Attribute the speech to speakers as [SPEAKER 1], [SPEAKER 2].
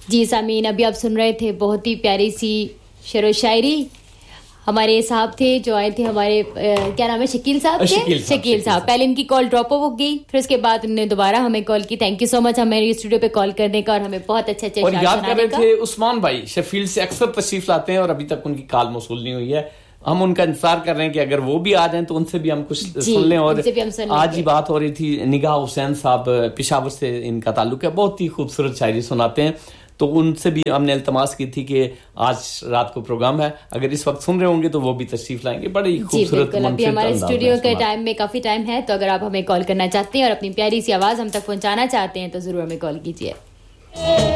[SPEAKER 1] जी सामीन, अभी आप सुन रहे थे बहुत ही प्यारी सी शेरो शायरी। हमारे साहब थे जो आए थे, हमारे क्या नाम है, शकील साहब के शकील साहब। पहले इनकी कॉल ड्रॉप हो गई, फिर उसके बाद उन्होंने दोबारा हमें कॉल की। थैंक यू सो मच हमें स्टूडियो पे कॉल करने का और हमें बहुत अच्छे
[SPEAKER 2] और याद कर रहे थे उस्मान भाई शेफील्ड से अक्सर तशरीफ लाते हैं और अभी तक उनकी कॉल मौसूल नहीं हुई है। हम उनका इंतजार कर रहे हैं कि अगर वो भी आ जाएं तो उनसे भी हम कुछ सुन लें। और आज ही बात हो रही थी, निगाह हुसैन साहब पेशावर से इनका ताल्लुक है, बहुत ही खूबसूरत शायरी सुनाते हैं, तो उनसे भी हमने इल्तमास की थी कि आज रात को प्रोग्राम है, अगर इस वक्त सुन रहे होंगे तो वो भी तशरीफ लाएंगे। बड़ी खूबसूरत
[SPEAKER 1] अभी हमारे स्टूडियो के टाइम में काफी टाइम है, तो अगर आप हमें कॉल करना चाहते हैं और अपनी प्यारी सी आवाज हम तक पहुंचाना चाहते हैं तो जरूर हमें कॉल कीजिए।